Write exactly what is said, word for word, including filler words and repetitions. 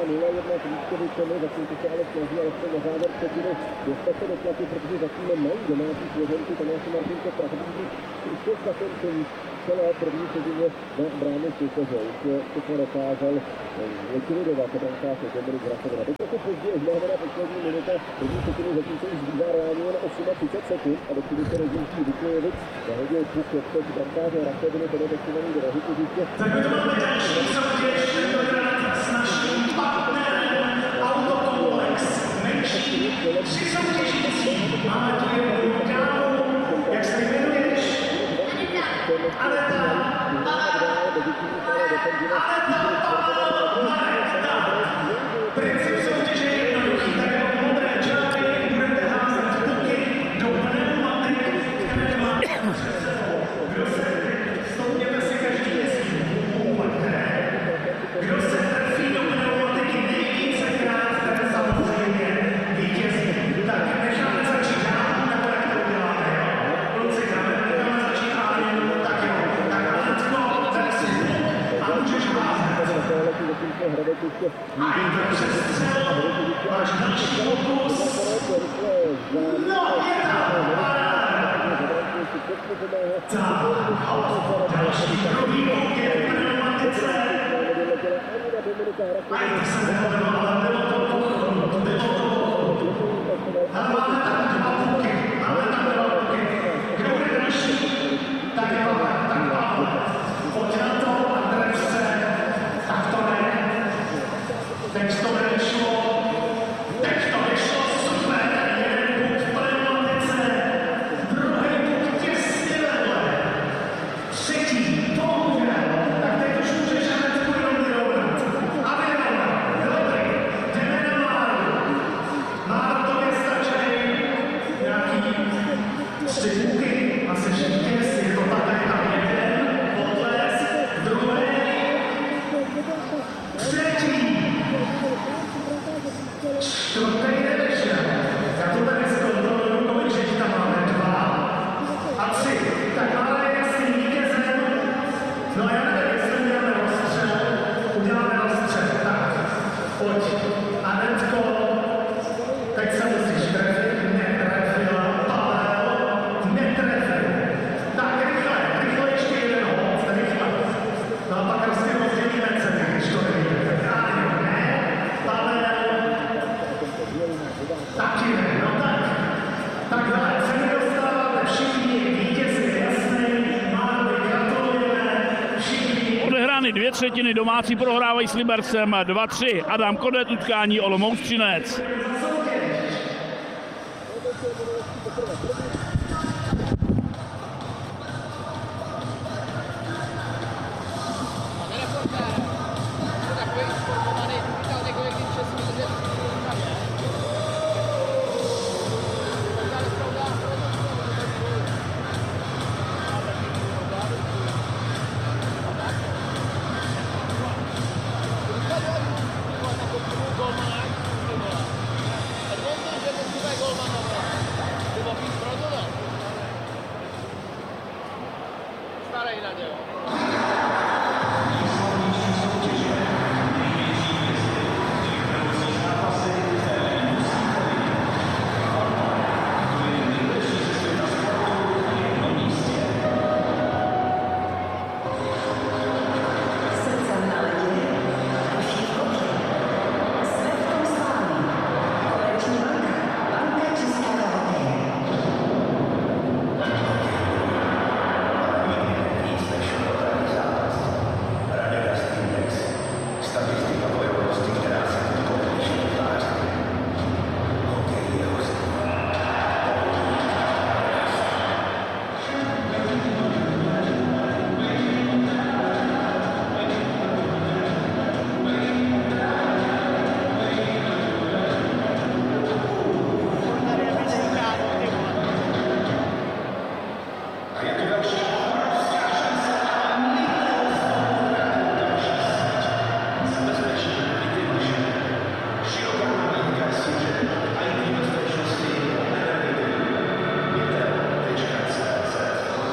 nula jedna k Vítkovičemi, zatímco se ale snaží alespoň na závěr třetiny dostat se do tlaku, protože zatím mají domácí svěřenky Tomáš Martinko Prahdíží už zakončení celé první sezóně na bránu soupeře. Už to dokázal likvidovat brankář Dominik Hrachovina. Teď trochu později znamená poslední minuta první třetiny, zatímco už zbývá reálně jen třicet osm sekund a do chvíli se rozjíždí Vyklijevic zahodil puk od brankáře Hrachoviny, tedy dostívaný do rohu poříště. Tak my to máme další soutěž, tentokrát s naším partnerem Autokomplex menší. Tři soutěžící. Máme tu jednu dámu, jak se jmenuješ? Aneta, Aneta Pavel Marek. Princip soutěže je jednoduchý, tak jako modré čáry budete házet puky do pneumatik, které máte před sebou. Kdo se stoupněte si každý měsíc úplně. Kdo se trefí do pneumatiky nejvícekrát, ten samozřejmě vítězí. Tak necháme začít dál, nebo jak to uděláme, jo? Kluci, necháme začít Áňu, tak jo. Tak Anetko, tak si a můžeš házet. Áňu, přestřel, máš další pokus. No, je tam, tak, další druhý puk je v pneumatice. Aj, to se nepovedlo, ale bylo to pochopno, bylo to. Ale máme tam dva puky, máme tam dva puky. Kdo bude další? Tak jo, tak Pavel. Pojď na to, Andrejce. Tak to ne. Teď to nešlo. Teď to nešlo, super. Jeden puk v pneumatice. Druhý puk těsně vedle. Třetí, bohužel. Tak teď už můžeš Anetku jenom vyrovnat. A vyrovnat. Dobrý. Jdeme na Máru. Máru, to je stačí. Nějaký tři puky. A seš vítěz. Je to tak, jak tam jeden. Potles. Druhý. Třetí. Čtvrtý nevešel. Já to tady zkontroluju, kolik že tam máme. Dva a tři. Tak máme jasný vítězem. No a já nevím, jestli uděláme rozstřel. Uděláme rozstřel. Tak, pojď. Anetko, teď se musíš trefit. Netrefil. Pavel, netrefil. Tak, rychle, rychle ještě jeden hod. Rychle. No a pak prostě rozdělíme ceny, když to nevíte. Tak Áňo, ne. Pavel. Taky ne, no tak. Takhle, ceny dostáváte všichni, vítěz je jasný, Márovi gratulujeme, všichni. Odehrány dvě třetiny, domácí prohrávají s Libercem dva tři. Adam Kodet, utkání Olomouc Třinec. Starej na něho.